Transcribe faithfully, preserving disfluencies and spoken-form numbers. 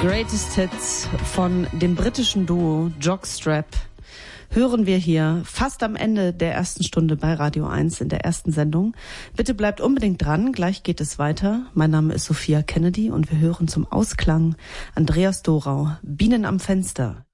Greatest Hits von dem britischen Duo Jockstrap hören wir hier fast am Ende der ersten Stunde bei Radio eins in der ersten Sendung. Bitte bleibt unbedingt dran, gleich geht es weiter. Mein Name ist Sophia Kennedy und wir hören zum Ausklang Andreas Dorau, Bienen am Fenster.